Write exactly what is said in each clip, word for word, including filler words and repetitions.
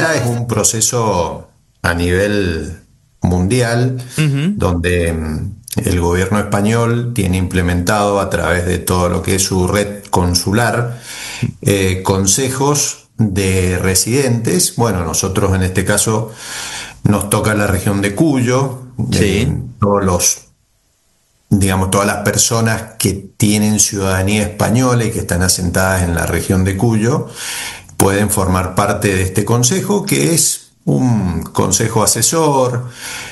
realidad es un proceso a nivel mundial, uh-huh. donde el gobierno español tiene implementado a través de todo lo que es su red consular eh, consejos de residentes. Bueno, nosotros en este caso nos toca la región de Cuyo, sí. eh, todos los digamos, todas las personas que tienen ciudadanía española y que están asentadas en la región de Cuyo pueden formar parte de este consejo, que es un consejo asesor,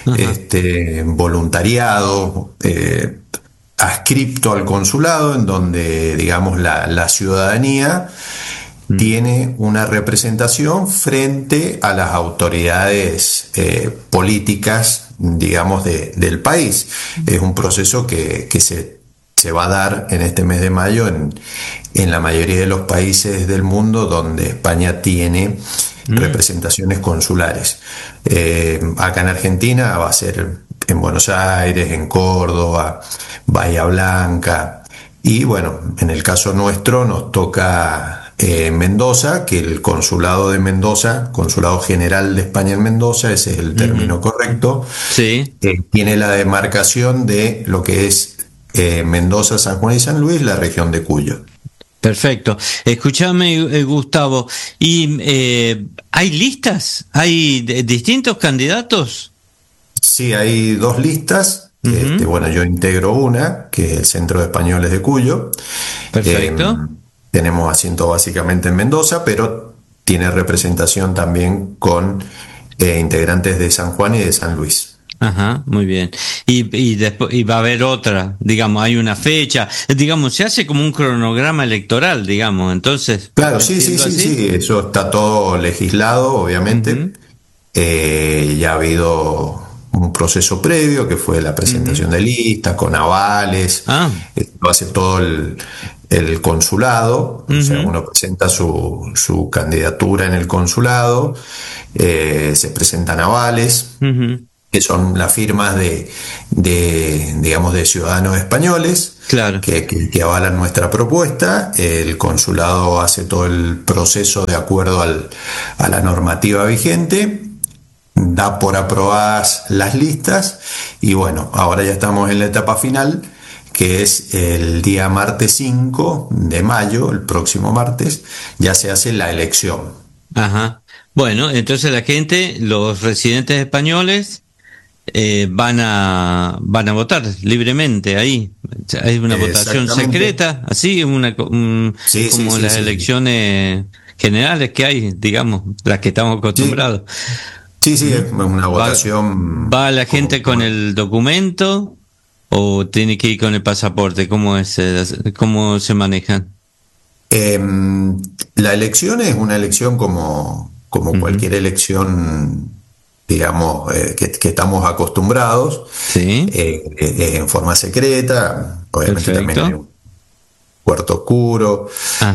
este, voluntariado, eh, adscripto al consulado, en donde, digamos, la, la ciudadanía mm. tiene una representación frente a las autoridades eh, políticas, digamos, de, del país. Es un proceso que, que se, se va a dar en este mes de mayo en, en la mayoría de los países del mundo donde España tiene mm. representaciones consulares. Eh, acá en Argentina va a ser en Buenos Aires, en Córdoba, Bahía Blanca, y bueno, en el caso nuestro nos toca en Mendoza, que el consulado de Mendoza, Consulado General de España en Mendoza, ese es el término uh-huh. correcto, sí. eh, tiene la demarcación de lo que es eh, Mendoza, San Juan y San Luis, la región de Cuyo. Perfecto. Escúchame, eh, Gustavo, ¿y eh, hay listas? ¿Hay de, distintos candidatos? Sí, hay dos listas. Uh-huh. Este, bueno, yo integro una, que es el Centro de Españoles de Cuyo. Perfecto. Eh, Tenemos asiento básicamente en Mendoza, pero tiene representación también con eh, integrantes de San Juan y de San Luis. Ajá, muy bien. Y, y después y va a haber otra, digamos, hay una fecha, digamos, se hace como un cronograma electoral, digamos, entonces. Claro, sí, sí, sí, sí, eso está todo legislado, obviamente. Uh-huh. Eh, ya ha habido un proceso previo que fue la presentación uh-huh. de listas con avales, ah. lo hace todo el el consulado, uh-huh. o sea, uno presenta su, su candidatura en el consulado, eh, se presentan avales, uh-huh. que son las firmas de, de, digamos, de ciudadanos españoles, claro. que, que, que avalan nuestra propuesta. El consulado hace todo el proceso de acuerdo al, a la normativa vigente, da por aprobadas las listas, y bueno, ahora ya estamos en la etapa final, que es el día martes cinco de mayo, el próximo martes, ya se hace la elección. Ajá. Bueno, entonces la gente, los residentes españoles, eh, van a van a votar libremente ahí. Hay una votación secreta, así, una un, sí, como sí, sí, las sí. elecciones generales que hay, digamos, las que estamos acostumbrados. Sí, sí, sí, es una votación. ¿Va, va la gente como, con el documento? ¿O tiene que ir con el pasaporte? ¿Cómo es, cómo se manejan? Eh, la elección es una elección como, como uh-huh. cualquier elección, digamos, eh, que, que estamos acostumbrados, sí. eh, eh, en forma secreta, obviamente. Perfecto. También hay un cuarto oscuro,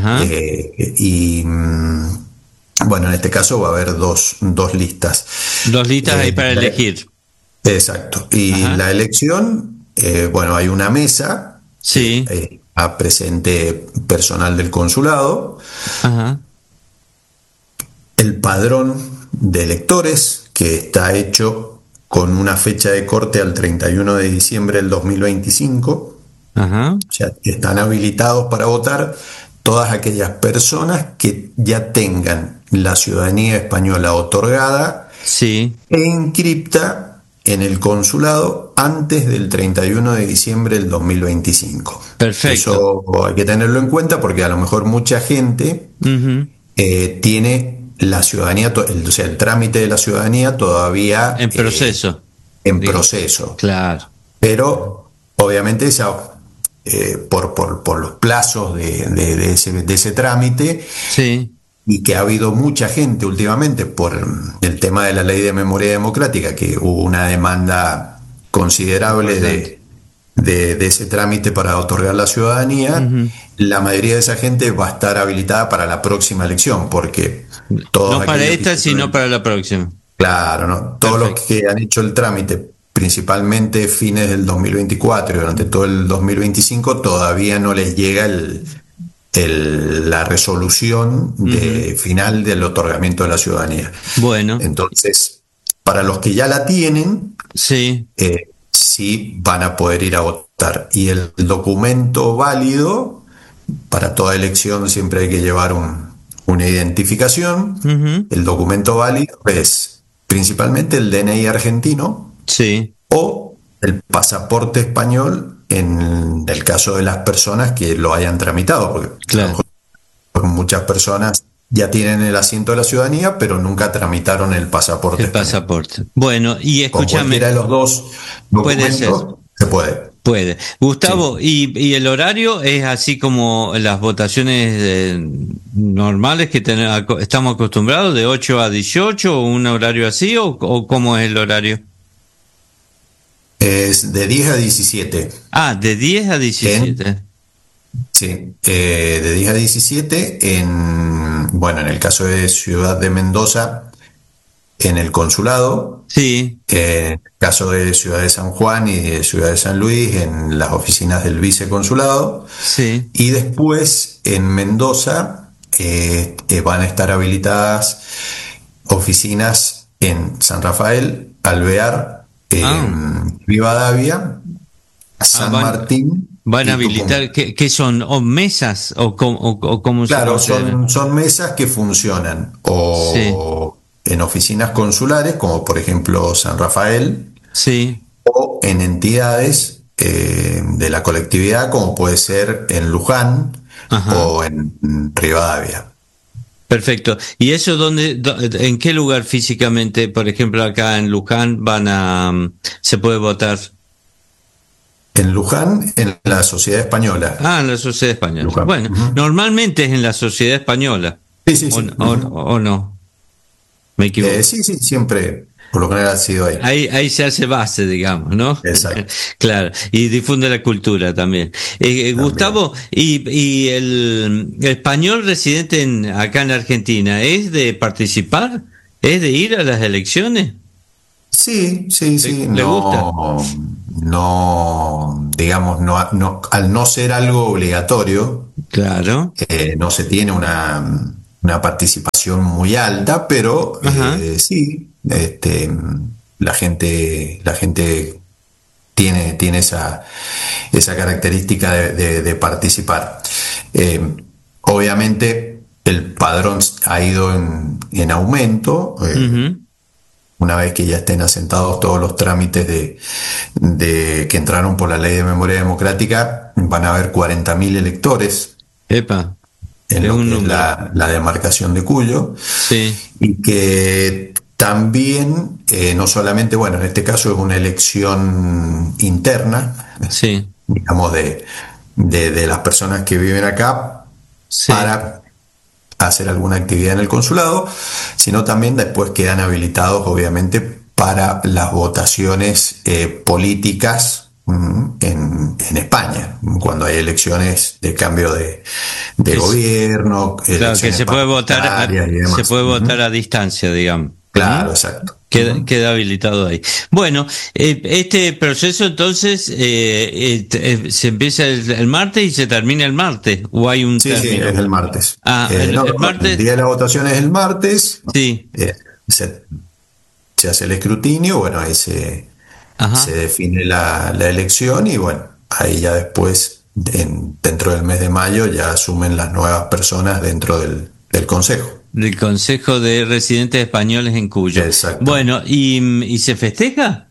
eh, y bueno, en este caso va a haber dos, dos listas. Dos listas eh, ahí para la, elegir. Exacto, y Ajá. la elección... Eh, bueno, hay una mesa, sí. eh, a presente personal del consulado, Ajá. el padrón de electores, que está hecho con una fecha de corte al treinta y uno de diciembre del dos mil veinticinco, Ajá. o sea, están habilitados para votar todas aquellas personas que ya tengan la ciudadanía española otorgada sí. e inscripta en el consulado antes del treinta y uno de diciembre del dos mil veinticinco. Perfecto. Eso hay que tenerlo en cuenta porque a lo mejor mucha gente uh-huh. eh, tiene la ciudadanía, el, o sea, el trámite de la ciudadanía todavía... En proceso. Eh, en Digo, proceso. Claro. Pero, obviamente, esa, eh, por, por, por los plazos de, de, de, ese, de ese trámite... Sí. Y que ha habido mucha gente últimamente por el tema de la ley de memoria democrática, que hubo una demanda considerable de, de, de ese trámite para otorgar la ciudadanía, uh-huh. la mayoría de esa gente va a estar habilitada para la próxima elección, porque todos no para esta, sino pueden, para la próxima. Claro, ¿no? Todos Perfecto. Los que han hecho el trámite, principalmente fines del dos mil veinticuatro y durante todo el dos mil veinticinco, todavía no les llega el el, la resolución de, uh-huh. final del otorgamiento de la ciudadanía. Bueno. Entonces, para los que ya la tienen, sí, eh, sí van a poder ir a votar. Y el documento válido, para toda elección siempre hay que llevar un, una identificación. Uh-huh. El documento válido es principalmente el D N I argentino, sí, o el pasaporte español en el caso de las personas que lo hayan tramitado, porque claro, muchas personas ya tienen el asiento de la ciudadanía, pero nunca tramitaron el pasaporte. El español. Pasaporte. Bueno, y escúchame. Con cualquiera de los dos documentos puede ser. Se puede. Puede. Gustavo, sí. y, y el horario es así como las votaciones eh, normales que tenemos, estamos acostumbrados, de ocho a dieciocho, o un horario así, o, o cómo es el horario? Es de diez a diecisiete. Ah, de diez a diecisiete. En, sí, eh, de diez a diecisiete en, bueno, en el caso de Ciudad de Mendoza, en el consulado. Sí. Eh, en el caso de Ciudad de San Juan y de Ciudad de San Luis, en las oficinas del viceconsulado. Sí. Y después en Mendoza eh, eh, van a estar habilitadas oficinas en San Rafael, Alvear, eh, ah. Rivadavia, San ah, van, Martín. ¿Van a habilitar qué, qué son? ¿O mesas? ¿O, o, o cómo claro, se son, son mesas que funcionan. O sí. en oficinas consulares, como por ejemplo San Rafael. Sí. O en entidades eh, de la colectividad, como puede ser en Luján. Ajá. O en Rivadavia. Perfecto. ¿Y eso dónde, en qué lugar físicamente, por ejemplo acá en Luján, van a, se puede votar? En Luján, en la Sociedad Española. Ah, en la Sociedad Española. Luján. Bueno, uh-huh. normalmente es en la Sociedad Española. Sí, sí, sí. O, uh-huh. o, o no. Me equivoco. Eh, sí, sí, siempre. Por lo general ha sido ahí. Ahí, ahí se hace base, digamos, ¿no? Exacto. Claro, y difunde la cultura también. Eh, también. Gustavo, ¿y, y el, el español residente en, acá en Argentina es de participar? ¿Es de ir a las elecciones? Sí, sí, sí. ¿Le no, gusta? No, digamos, no, no, al no ser algo obligatorio, claro, eh, no se tiene una, una participación muy alta, pero eh, sí. Este, la gente, la gente tiene, tiene esa, esa característica de, de, de participar. Eh, obviamente el padrón ha ido en, en aumento. Eh, uh-huh. Una vez que ya estén asentados todos los trámites de, de que entraron por la Ley de Memoria Democrática, van a haber cuarenta mil electores. Epa. En lo que es la, la demarcación de Cuyo. Sí. Y que también, eh, no solamente, bueno, en este caso es una elección interna, sí. digamos, de, de, de las personas que viven acá, sí. para hacer alguna actividad en el consulado, sino también después quedan habilitados, obviamente, para las votaciones eh, políticas mm, en, en España, cuando hay elecciones de cambio de, de es, gobierno. Claro, que se puede votar a, se puede uh-huh. votar a distancia, digamos. Claro, exacto. Queda, uh-huh. queda habilitado ahí. Bueno, eh, este proceso entonces eh, eh, eh, se empieza el, el martes y se termina el martes, ¿o hay un sí, término? Sí, es el martes. Ah, eh, el, no, el martes. El día de la votación es el martes. Sí. Eh, se, se hace el escrutinio, bueno, ahí se, se define la, la elección y bueno, ahí ya después, en, dentro del mes de mayo, ya asumen las nuevas personas dentro del, del Consejo. Del Consejo de Residentes Españoles en Cuyo. Exacto. Bueno, ¿y, y se festeja?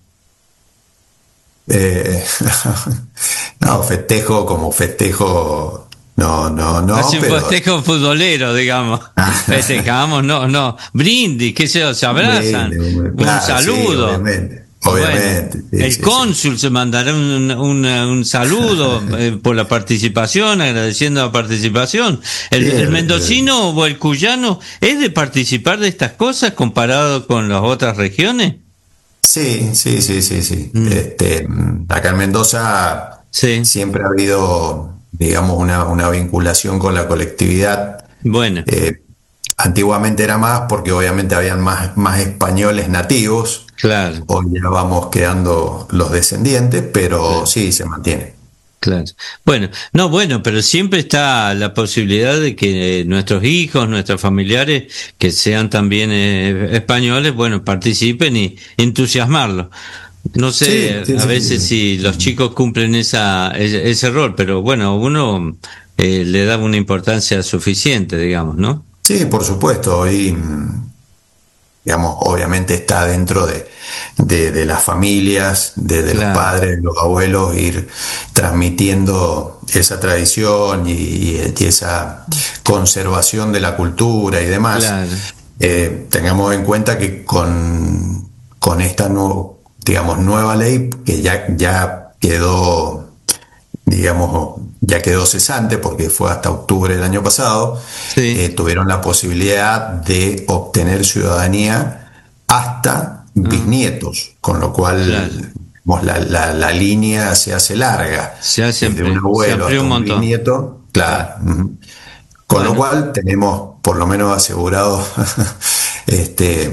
Eh, no, festejo como festejo, no, no, no. Hace un pero... festejo futbolero, digamos. Festejamos, no, no. Brindis, qué sé yo, se abrazan. Brindis, un claro, saludo. Sí, obviamente. Obviamente. Bueno, sí, el sí, cónsul sí. se mandará un, un, un saludo eh, por la participación, agradeciendo la participación. El, sí, el mendocino el, o el cuyano es de participar de estas cosas comparado con las otras regiones. Sí, sí, sí, sí, sí. Mm. Este, acá en Mendoza sí. siempre ha habido, digamos, una, una vinculación con la colectividad. Bueno. Eh, antiguamente era más porque obviamente habían más, más españoles nativos. Claro. Hoy ya vamos quedando los descendientes, pero sí, sí se mantiene. Claro. Bueno, no, bueno, pero siempre está la posibilidad de que nuestros hijos, nuestros familiares, que sean también eh, españoles, bueno, participen y entusiasmarlos. No sé, Sí, sí, a sí, veces sí. si los chicos cumplen esa, ese, ese rol, pero bueno, uno eh, le da una importancia suficiente, digamos, ¿no? Sí, por supuesto. Y, mm, digamos, obviamente está dentro de, de, de las familias, de, de los Claro, padres, los abuelos, ir transmitiendo esa tradición y, y- y esa conservación de la cultura y demás. claro, Eh, tengamos en cuenta que con, con esta nu- digamos, nueva ley que ya, ya quedó, digamos, ya quedó cesante porque fue hasta octubre del año pasado, sí, eh, tuvieron la posibilidad de obtener ciudadanía hasta ah, bisnietos, con lo claro. cual digamos, la, la- la línea se hace larga, Se hace desde un amplio, se abuelo amplió hasta un un montón. bisnieto, Claro. claro. Ujú. Con lo Bueno. cual tenemos por lo menos asegurado este,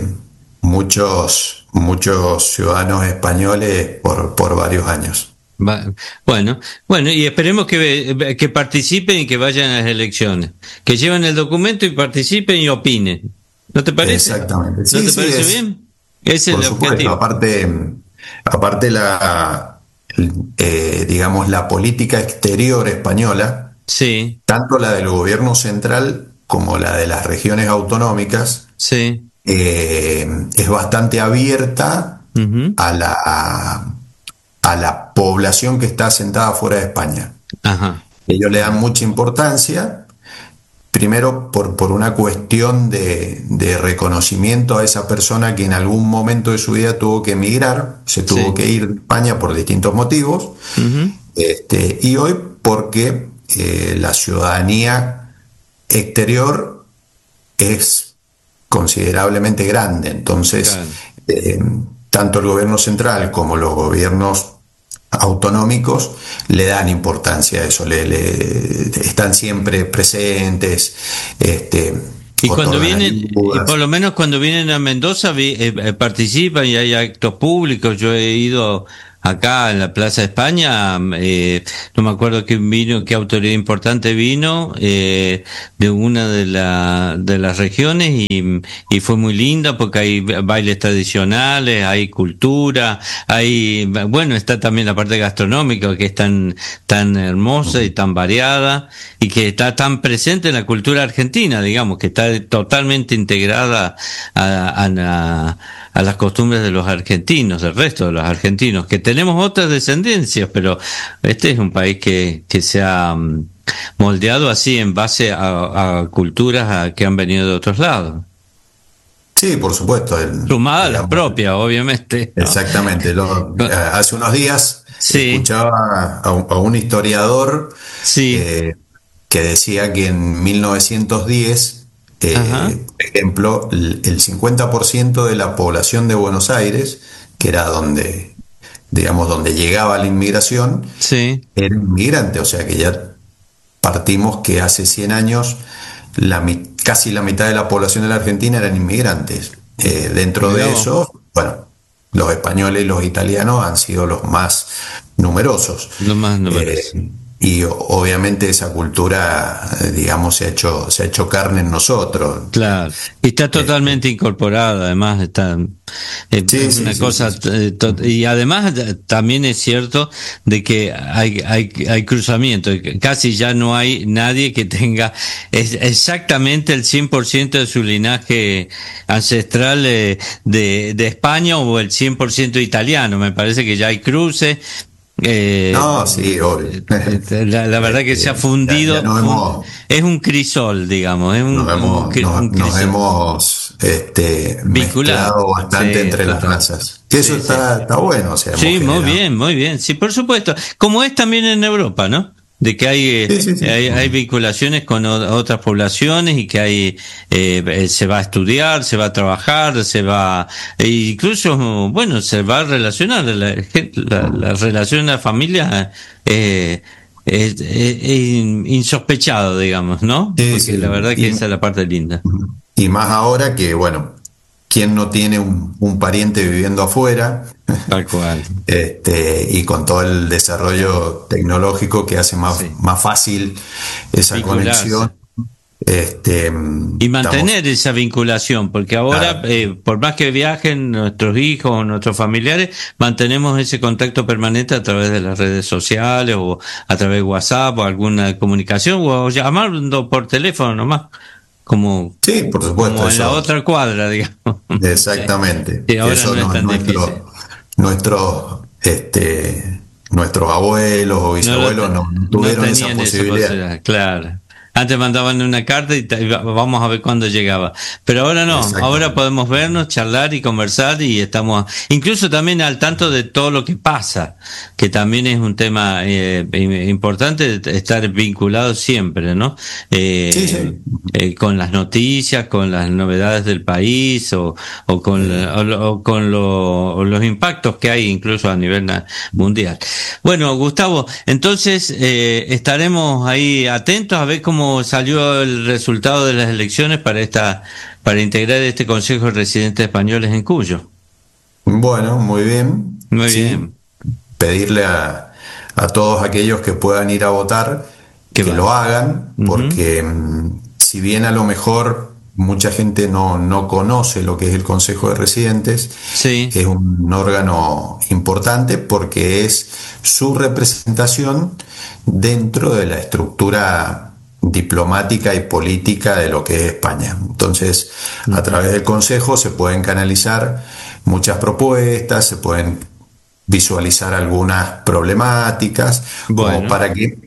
muchos, muchos ciudadanos españoles por, por varios años. Va- Bueno, bueno, y esperemos que, que participen y que vayan a las elecciones, que lleven el documento y participen y opinen. ¿No te parece? Exactamente. ¿No Sí, te sí, parece es, bien? Ese es por el supuesto. objetivo. Aparte, aparte la, eh, digamos, la política exterior española, Sí, tanto la del gobierno central como la de las regiones autonómicas, sí, eh, es bastante abierta ujú, a la, a la población que está asentada fuera de España. ajá, Ellos le dan mucha importancia, primero por, por una cuestión de, de reconocimiento a esa persona que en algún momento de su vida tuvo que emigrar, se tuvo sí, que ir de España por distintos motivos, ujú, este, y hoy porque eh, la ciudadanía exterior es considerablemente grande. Entonces, claro. eh, tanto el gobierno central como los gobiernos autonómicos le dan importancia a eso, le, le- están siempre presentes, este, Y cuando otorgan vienen, y por ayudas. lo menos cuando vienen a Mendoza, vi- eh, eh, participan y hay actos públicos. Yo he ido acá en la Plaza de España, eh, no me acuerdo quién vino, qué autoridad importante vino, eh, de una de, la, de las regiones y, y fue muy linda porque hay bailes tradicionales, hay cultura, hay, bueno, está también la parte gastronómica que es tan, tan hermosa y tan variada y que está tan presente en la cultura argentina, digamos, que está totalmente integrada a, a, la- a las costumbres de los argentinos, del resto de los argentinos, que tenemos otras descendencias, pero este es un país que, que se ha mm, moldeado así en base a, a culturas a- que han venido de otros lados, Sí, por supuesto, el- sumadas a las digamos, propias, obviamente, ¿no? exactamente. Lo- eh, hace unos días Sí, escuchaba a un, a un historiador sí, eh, que decía que en mil novecientos diez, ajá, eh, por ejemplo, el, el cincuenta por ciento de la población de Buenos Aires, que era donde, digamos, donde llegaba la inmigración, sí, era inmigrante, o sea que ya partimos que hace cien años la, mi- casi la mitad de la población de la Argentina eran inmigrantes. Eh, dentro mirá de vos, eso, bueno, los españoles y los italianos han sido los más numerosos. lo más Eh, numeroso. y o- obviamente esa cultura, eh, digamos, se ha hecho, se ha hecho carne en nosotros. Claro, y está Este, totalmente incorporada, además está eh, sí, es sí, una sí, sí, cosa sí. eh, to- y además eh, también es cierto de que hay hay hay cruzamiento, y que casi ya no hay nadie que tenga es- exactamente el cien por ciento de su linaje ancestral eh, de de España o el cien por ciento italiano, me parece que ya hay cruces. Eh, No, sí, obvio. eh, la, la verdad que se ha Este, ya, ya fundido, nos fun- hemos, es un crisol, digamos, es un, nos un, hemos, cri- nos, un nos crisol. hemos este, Vinculado. mezclado bastante Sí, entre las total. razas. Que eso Sí, sí. está, está bueno, o sea, hemos Sí, muy generado. bien, muy bien. Sí, por supuesto. Como es también en Europa, ¿no? De que hay, eh, Sí, sí, sí. hay, hay vinculaciones con o- otras poblaciones y que hay, eh, eh, se va a estudiar, se va a trabajar, se va, e incluso, bueno, se va a relacionar. La, la, la relación en la familia eh, es, es- es in- insospechado, digamos, ¿no? Sí, Porque la sí. verdad que Y, esa es la parte linda. y más ahora que, bueno, ¿quién no tiene un, un pariente viviendo afuera? Tal cual. Este, y con todo el desarrollo tecnológico que hace más, sí. más fácil esa Vincularse. conexión. Este, y mantener estamos... esa vinculación, porque ahora, claro. eh, por más que viajen nuestros hijos o nuestros familiares, mantenemos ese contacto permanente a través de las redes sociales o a través de WhatsApp o alguna comunicación o llamando por teléfono nomás. Como, sí, por supuesto, como en eso. la otra cuadra, digamos. Exactamente. Sí, ahora eso no es tan nuestro, difícil. Nuestros, este, nuestros abuelos o bisabuelos no, no tuvieron no esa posibilidad. Esa posibilidad. Claro. Antes mandaban una carta y vamos a ver cuándo llegaba. Pero ahora no, ahora podemos vernos, charlar y conversar y estamos incluso también al tanto de todo lo que pasa, que también es un tema eh, importante, estar vinculado siempre, ¿no? Eh, sí, sí. Eh, con las noticias, con las novedades del país o, o con, sí. o, o con lo, o los impactos que hay incluso a nivel mundial. Bueno, Gustavo, entonces eh, estaremos ahí atentos a ver cómo salió el resultado de las elecciones para esta para integrar este Consejo de Residentes Españoles en Cuyo. Bueno, muy bien. Muy sí. bien. Pedirle a, a todos aquellos que puedan ir a votar que va? lo hagan, porque uh-huh. si bien a lo mejor mucha gente no, no conoce lo que es el Consejo de Residentes, sí. es un órgano importante porque es su representación dentro de la estructura diplomática y política de lo que es España. Entonces, a través del Consejo se pueden canalizar muchas propuestas, se pueden visualizar algunas problemáticas, bueno. como para que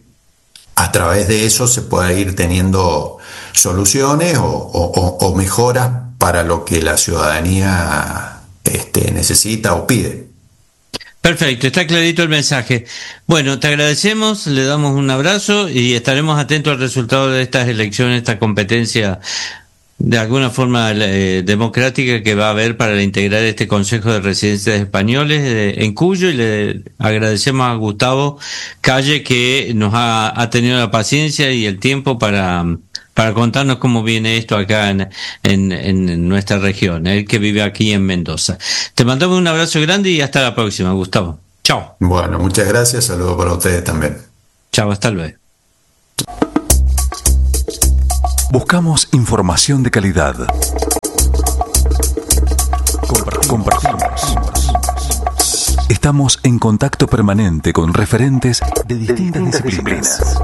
a través de eso se pueda ir teniendo soluciones o, o, o mejoras para lo que la ciudadanía este, necesita o pide. Perfecto, está clarito el mensaje. Bueno, te agradecemos, le damos un abrazo y estaremos atentos al resultado de estas elecciones, esta competencia de alguna forma eh, democrática que va a haber para integrar este Consejo de Residentes Españoles eh, en Cuyo, y le agradecemos a Gustavo Calle que nos ha, ha tenido la paciencia y el tiempo para... para contarnos cómo viene esto acá en, en, en nuestra región, él que vive aquí en Mendoza. Te mandamos un abrazo grande y hasta la próxima, Gustavo. Chao. Bueno, muchas gracias, saludos para ustedes también. Chao, hasta luego. Buscamos información de calidad. Compartimos. Estamos en contacto permanente con referentes de distintas, de distintas disciplinas. disciplinas.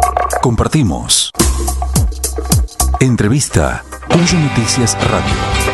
Compartimos. Entrevista Cuyo Noticias Radio.